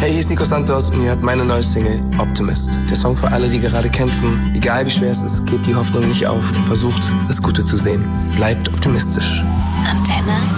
Hey, hier ist Nico Santos und ihr hört meine neue Single Optimist. Der Song für alle, die gerade kämpfen. Egal wie schwer es ist, gebt die Hoffnung nicht auf und versucht, das Gute zu sehen. Bleibt optimistisch. Antenne